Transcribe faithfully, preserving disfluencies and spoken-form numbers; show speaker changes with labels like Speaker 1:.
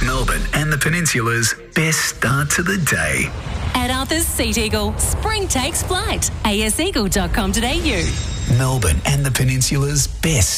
Speaker 1: Melbourne and the Peninsula's best start to the day.
Speaker 2: At Arthur's Seat Eagle, spring takes flight. a s eagle dot com dot a u.
Speaker 1: Melbourne and the Peninsula's best